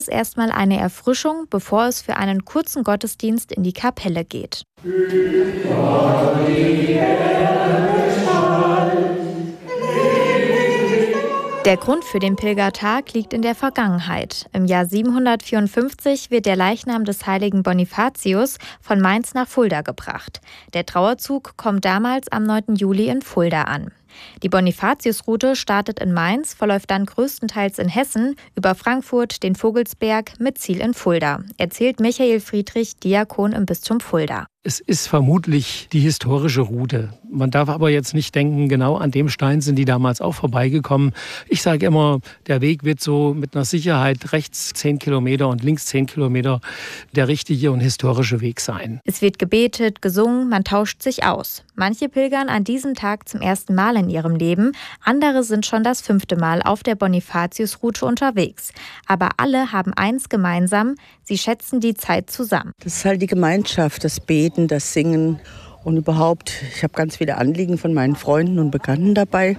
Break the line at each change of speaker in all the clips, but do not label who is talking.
Erstmal eine Erfrischung, bevor es für einen kurzen Gottesdienst in die Kapelle geht. Der Grund für den Pilgertag liegt in der Vergangenheit. Im Jahr 754 wird der Leichnam des heiligen Bonifatius von Mainz nach Fulda gebracht. Der Trauerzug kommt damals am 9. Juli in Fulda an. Die Bonifatius-Route startet in Mainz, verläuft dann größtenteils in Hessen, über Frankfurt, den Vogelsberg mit Ziel in Fulda, erzählt Michael Friedrich, Diakon im Bistum Fulda.
Es ist vermutlich die historische Route. Man darf aber jetzt nicht denken, genau an dem Stein sind die damals auch vorbeigekommen. Ich sage immer, der Weg wird so mit einer Sicherheit rechts 10 Kilometer und links 10 Kilometer der richtige und historische Weg sein.
Es wird gebetet, gesungen, man tauscht sich aus. Manche pilgern an diesem Tag zum ersten Mal in ihrem Leben, andere sind schon das 5. Mal auf der Bonifatius-Route unterwegs. Aber alle haben eins gemeinsam, sie schätzen die Zeit zusammen.
Das ist halt die Gemeinschaft, das Beten, das Singen und überhaupt. Ich habe ganz viele Anliegen von meinen Freunden und Bekannten dabei.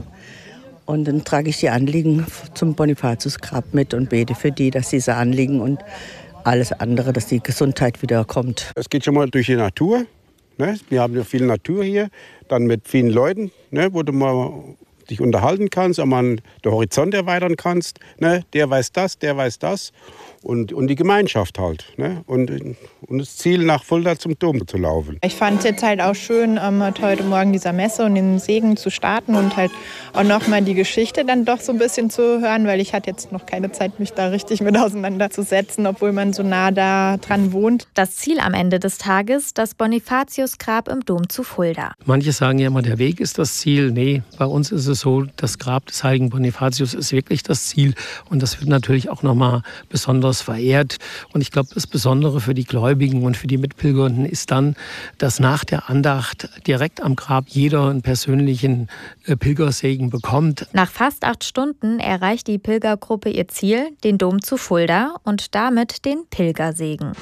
Und dann trage ich die Anliegen zum Bonifatiusgrab mit und bete für die, dass diese Anliegen und alles andere, dass die Gesundheit wieder kommt.
Es geht schon mal durch die Natur. Ne? Wir haben ja viel Natur hier, dann mit vielen Leuten, ne? Wo du mal dich unterhalten kannst, auch mal den Horizont erweitern kannst. Ne? Der weiß das, der weiß das. Und die Gemeinschaft halt. Ne? Und das Ziel, nach Fulda zum Dom zu laufen.
Ich fand es jetzt halt auch schön, heute Morgen dieser Messe und den Segen zu starten und halt auch nochmal die Geschichte dann doch so ein bisschen zu hören, weil ich hatte jetzt noch keine Zeit, mich da richtig mit auseinanderzusetzen, obwohl man so nah da dran wohnt.
Das Ziel am Ende des Tages, das Bonifatius-Grab im Dom zu Fulda.
Manche sagen ja immer, der Weg ist das Ziel. Nee, bei uns ist es so, das Grab des heiligen Bonifatius ist wirklich das Ziel. Und das wird natürlich auch nochmal besonders verehrt. Und ich glaube, das Besondere für die Gläubigen und für die Mitpilgernden ist dann, dass nach der Andacht direkt am Grab jeder einen persönlichen Pilgersegen bekommt.
Nach fast 8 Stunden erreicht die Pilgergruppe ihr Ziel, den Dom zu Fulda und damit den Pilgersegen.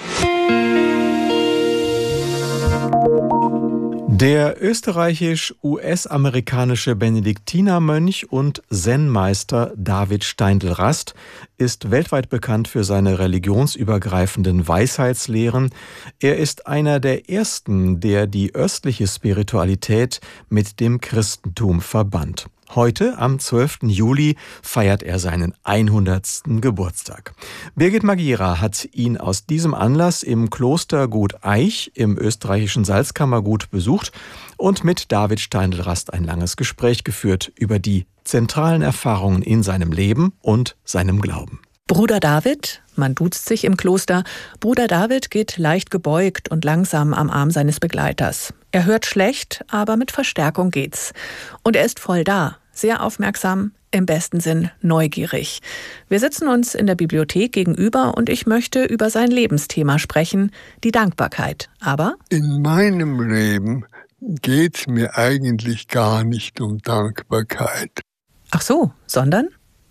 Der österreichisch-US-amerikanische Benediktinermönch und Zen-Meister David Steindl-Rast ist weltweit bekannt für seine religionsübergreifenden Weisheitslehren. Er ist einer der ersten, der die östliche Spiritualität mit dem Christentum verband. Heute, am 12. Juli, feiert er seinen 100. Geburtstag. Birgit Magira hat ihn aus diesem Anlass im Kloster Gut Eich im österreichischen Salzkammergut besucht und mit David Steindl-Rast ein langes Gespräch geführt über die zentralen Erfahrungen in seinem Leben und seinem Glauben.
Bruder David, man duzt sich im Kloster, Bruder David geht leicht gebeugt und langsam am Arm seines Begleiters. Er hört schlecht, aber mit Verstärkung geht's. Und er ist voll da, sehr aufmerksam, im besten Sinn neugierig. Wir sitzen uns in der Bibliothek gegenüber und ich möchte über sein Lebensthema sprechen, die Dankbarkeit. Aber
in meinem Leben geht's mir eigentlich gar nicht um Dankbarkeit.
Ach so, sondern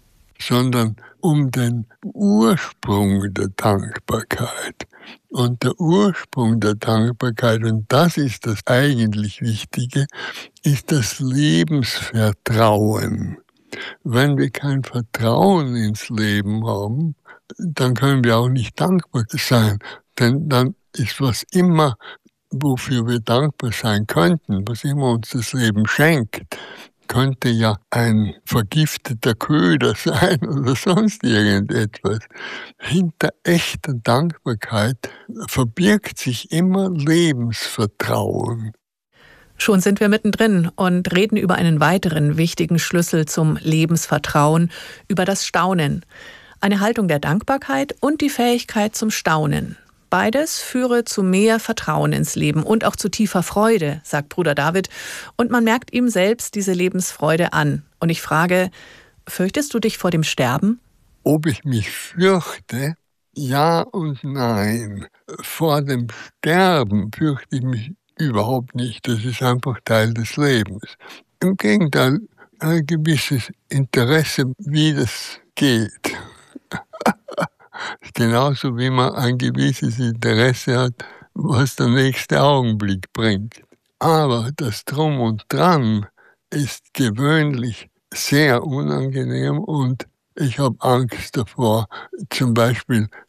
um den Ursprung der Dankbarkeit. Und der Ursprung der Dankbarkeit, und das ist das eigentlich Wichtige, ist das Lebensvertrauen. Wenn wir kein Vertrauen ins Leben haben, dann können wir auch nicht dankbar sein. Denn dann ist was immer, wofür wir dankbar sein könnten, was immer uns das Leben schenkt, könnte ja ein vergifteter Köder sein oder sonst irgendetwas. Hinter echter Dankbarkeit verbirgt sich immer Lebensvertrauen.
Schon sind wir mittendrin und reden über einen weiteren wichtigen Schlüssel zum Lebensvertrauen, über das Staunen. Eine Haltung der Dankbarkeit und die Fähigkeit zum Staunen. Beides führe zu mehr Vertrauen ins Leben und auch zu tiefer Freude, sagt Bruder David. Und man merkt ihm selbst diese Lebensfreude an. Und ich frage, fürchtest du dich vor dem Sterben?
Ob ich mich fürchte? Ja und nein. Vor dem Sterben fürchte ich mich überhaupt nicht. Das ist einfach Teil des Lebens. Im Gegenteil, ein gewisses Interesse, wie das geht. Genauso wie man ein gewisses Interesse hat, was der nächste Augenblick bringt. Aber das Drum und Dran ist gewöhnlich sehr unangenehm und Ich habe Angst davor, zum Beispiel